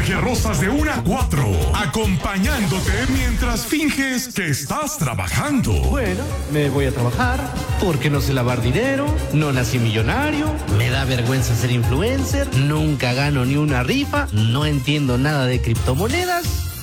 Jorge Rosas de 1 a 4, acompañándote mientras finges que estás trabajando. Bueno, me voy a trabajar porque no sé lavar dinero, no nací millonario, me da vergüenza ser influencer, nunca gano ni una rifa, no entiendo nada de criptomonedas.